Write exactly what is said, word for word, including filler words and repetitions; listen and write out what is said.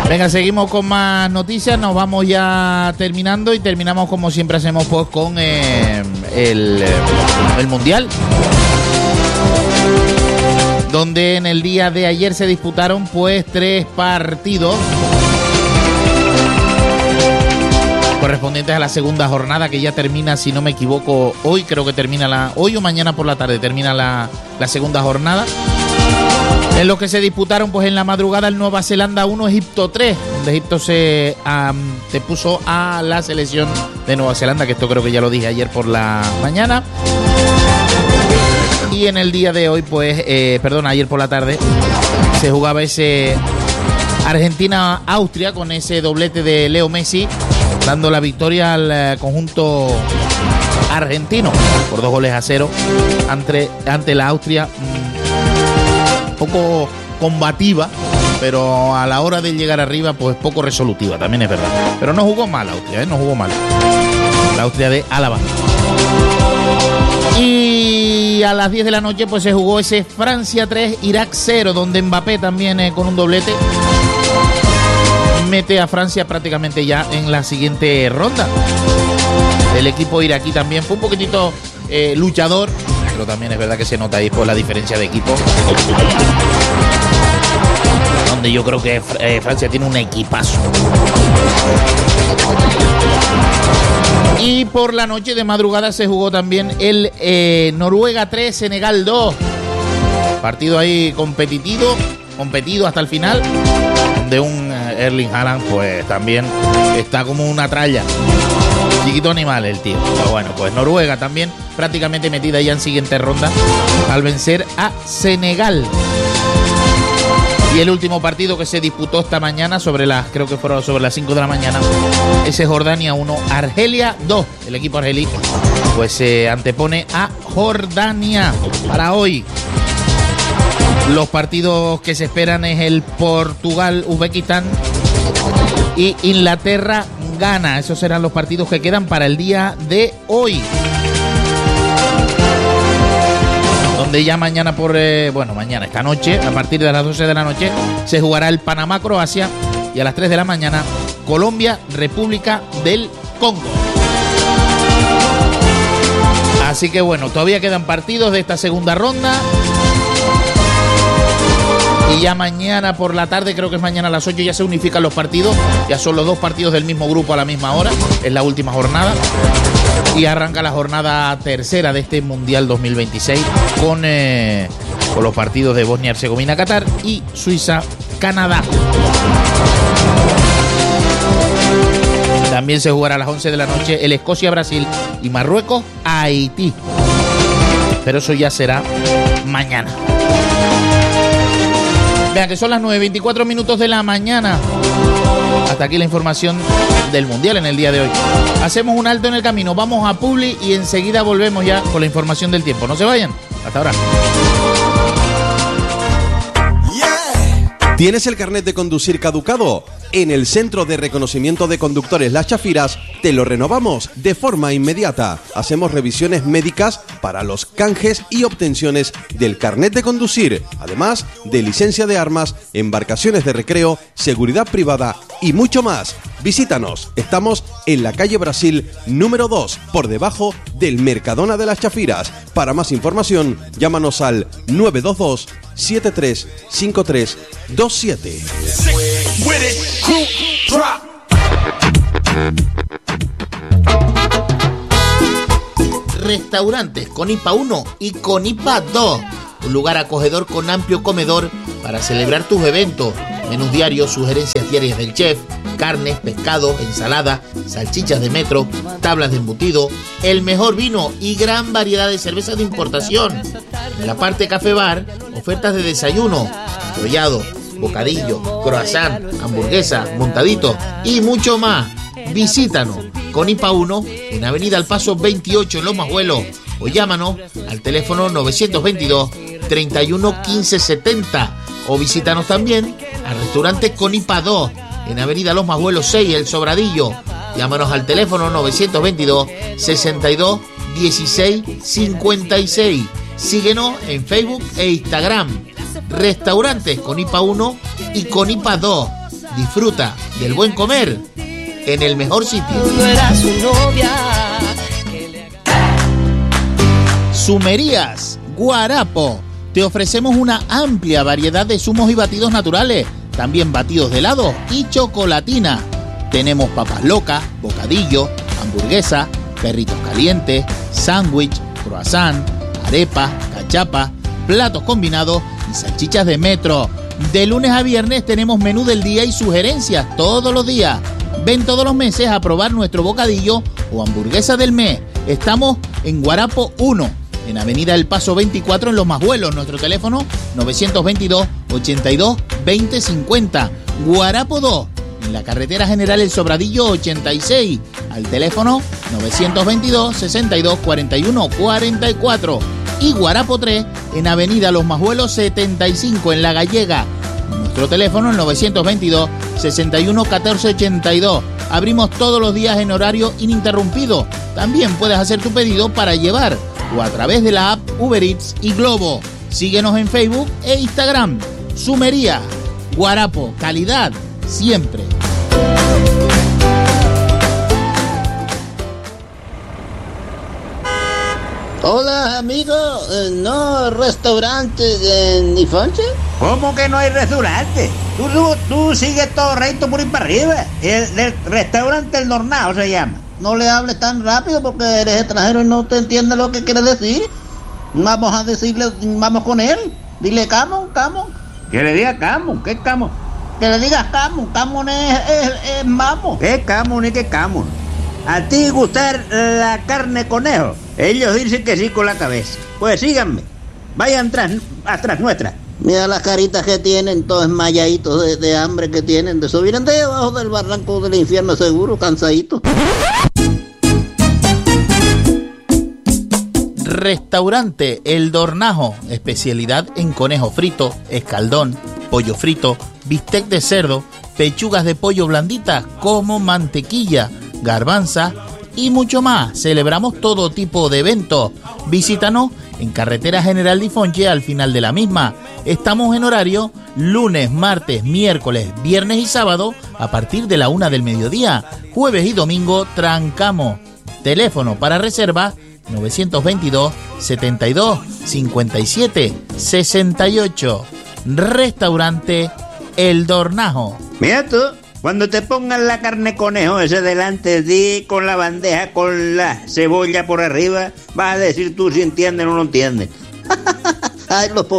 Venga, seguimos con más noticias, nos vamos ya terminando y terminamos como siempre hacemos pues con eh, el, el Mundial, donde en el día de ayer se disputaron pues tres partidos correspondientes a la segunda jornada, que ya termina, si no me equivoco, hoy creo que termina la, hoy o mañana por la tarde termina la, la segunda jornada, en lo que se disputaron pues en la madrugada el Nueva Zelanda uno, Egipto tres, donde Egipto se, um, se puso a la selección de Nueva Zelanda, que esto creo que ya lo dije ayer por la mañana. Y en el día de hoy pues, eh, perdón, ayer por la tarde se jugaba ese Argentina-Austria con ese doblete de Leo Messi, dando la victoria al eh, conjunto argentino por dos goles a cero ante, ante la Austria, mmm, un poco combativa, pero a la hora de llegar arriba pues poco resolutiva, también es verdad. Pero no jugó mal Austria, ¿eh? no jugó mal. La Austria de Álava. Y a las diez de la noche pues se jugó ese Francia tres, Irak cero, donde Mbappé también eh, con un doblete mete a Francia prácticamente ya en la siguiente ronda. El equipo iraquí también fue un poquitito eh, luchador, pero también es verdad que se nota ahí por la diferencia de equipo, donde yo creo que eh, Francia tiene un equipazo. Y por la noche de madrugada se jugó también el eh, Noruega tres, Senegal dos. Partido ahí competitivo, competido hasta el final, donde un Erling Haaland pues también está como una tralla. Chiquito animal el tío. Pero bueno, pues Noruega también prácticamente metida ya en siguiente ronda al vencer a Senegal. Y el último partido que se disputó esta mañana, sobre las, creo que fueron sobre las cinco de la mañana, ese Jordania uno, Argelia dos. El equipo argelí pues se antepone a Jordania para hoy. Los partidos que se esperan es el Portugal-Uzbekistán y Inglaterra-Ghana. Esos serán los partidos que quedan para el día de hoy. Donde ya mañana por, eh, bueno, mañana, esta noche, a partir de las doce de la noche, se jugará el Panamá-Croacia y a las tres de la mañana, Colombia-República del Congo. Así que bueno, todavía quedan partidos de esta segunda ronda. Y ya mañana por la tarde, creo que es mañana a las ocho, ya se unifican los partidos. Ya son los dos partidos del mismo grupo a la misma hora. Es la última jornada. Y arranca la jornada tercera de este Mundial dos mil veintiséis con, eh, con los partidos de Bosnia-Herzegovina, Qatar y Suiza-Canadá. También se jugará a las once de la noche el Escocia-Brasil y Marruecos-Haití. Pero eso ya será mañana. Vean que son las nueve, veinticuatro minutos de la mañana. Hasta aquí la información del Mundial en el día de hoy. Hacemos un alto en el camino, vamos a Publi y enseguida volvemos ya con la información del tiempo. No se vayan, hasta ahora. ¿Tienes el carnet de conducir caducado? En el Centro de Reconocimiento de Conductores Las Chafiras te lo renovamos de forma inmediata. Hacemos revisiones médicas para los canjes y obtenciones del carnet de conducir, además de licencia de armas, embarcaciones de recreo, seguridad privada y mucho más. Visítanos, estamos en la calle Brasil número dos, por debajo del Mercadona de Las Chafiras. Para más información, llámanos al nueve dos dos, siete tres cinco tres dos siete. Restaurantes con I P A uno y con I P A dos. Un lugar acogedor con amplio comedor para celebrar tus eventos. Menús diarios, sugerencias diarias del chef, carnes, pescado, ensalada, salchichas de metro, tablas de embutido, el mejor vino y gran variedad de cervezas de importación. En la parte café bar, ofertas de desayuno, enrollado, bocadillo, croissant, hamburguesa, montadito y mucho más. Visítanos con I P A uno en Avenida Al Paso veintiocho en Lomajuelo o llámanos al teléfono novecientos veintidós, treinta y uno, quince setenta o visítanos también al restaurante con I P A dos en Avenida Los Majuelos seis, El Sobradillo. Llámanos al teléfono novecientos veintidós, sesenta y dos, dieciséis cincuenta y seis. Síguenos en Facebook e Instagram. Restaurantes con I P A uno y con I P A dos. Disfruta del buen comer en el mejor sitio. Sumerías Guarapo. Te ofrecemos una amplia variedad de zumos y batidos naturales, también batidos de helado y chocolatina. Tenemos papas locas, bocadillo, hamburguesa, perritos calientes, sándwich, croissant, arepa, cachapa, platos combinados y salchichas de metro. De lunes a viernes tenemos menú del día y sugerencias todos los días. Ven todos los meses a probar nuestro bocadillo o hamburguesa del mes. Estamos en Guarapo uno, en Avenida El Paso veinticuatro en Los Majuelos. Nuestro teléfono nueve dos dos, ochenta y dos, veinte cincuenta. Guarapo dos, en la carretera General El Sobradillo ochenta y seis, al teléfono nueve dos dos, sesenta y dos, cuarenta y uno, cuarenta y cuatro. Y Guarapo tres, en Avenida Los Majuelos setenta y cinco, en La Gallega. Nuestro teléfono es nueve dos dos, sesenta y uno, catorce ochenta y dos. Abrimos todos los días en horario ininterrumpido. También puedes hacer tu pedido para llevar o a través de la app Uber Eats y Globo. Síguenos en Facebook e Instagram. Sumería Guarapo, calidad siempre. Hola, amigo. Eh, ¿No restaurante en Ifonche? ¿Cómo que no hay restaurante? Tú, tú, tú sigues todo recto por ahí para arriba. El, el restaurante El Dornado se llama. No le hables tan rápido porque eres extranjero y no te entiende lo que quiere decir. Vamos a decirle, vamos con él. Dile Camon, Camon. Que le diga Camon, ¿qué Camon? Que le digas Camon, Camon es, es, es mamo. ¿Qué Camon y qué Camon? ¿A ti gustar la carne conejo? Ellos dicen que sí con la cabeza. Pues síganme, vayan tras, atrás nuestra. Mira las caritas que tienen, todos esmayaditos de, de hambre que tienen. De eso vienen de debajo del barranco del infierno seguro, cansaditos. Restaurante El Dornajo, especialidad en conejo frito, escaldón, pollo frito, bistec de cerdo, pechugas de pollo blanditas como mantequilla, garbanza y mucho más. Celebramos todo tipo de eventos. Visítanos en Carretera General de Ifonche al final de la misma. Estamos en horario lunes, martes, miércoles, viernes y sábado a partir de la una del mediodía. Jueves y domingo trancamos. Teléfono para reserva nueve dos dos, setenta y dos, cincuenta y siete, sesenta y ocho. Restaurante El Dornajo. Mira tú, cuando te pongan la carne conejo ese delante de ti con la bandeja con la cebolla por arriba, vas a decir tú si entiendes o no entiendes. Ay, los